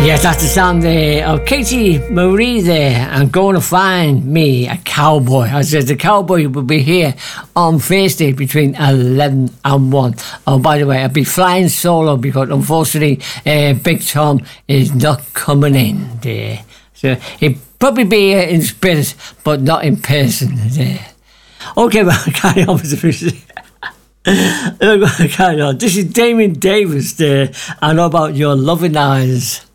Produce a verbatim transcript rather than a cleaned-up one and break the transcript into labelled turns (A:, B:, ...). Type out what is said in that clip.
A: Yes, that's the sound there of Katie Marie there. I'm going to find me a cowboy. I said the cowboy will be here on Thursday between eleven and one. Oh, by the way, I'll be flying solo because unfortunately uh, Big Tom is not coming in there. So he'll probably be here in spirit, but not in person there. Okay, well, carry on with the music. Carry on. This is Damien Davis there. I know about your loving eyes.